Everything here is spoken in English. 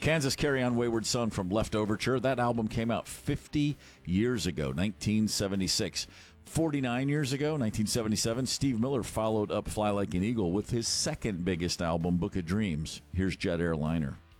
Kansas Carry On Wayward Son from Left Overture. That album came out 50 years ago, 1976. 49 years ago, 1977, Steve Miller followed up Fly Like an Eagle with his second biggest album, Book of Dreams. Here's Jet Airliner.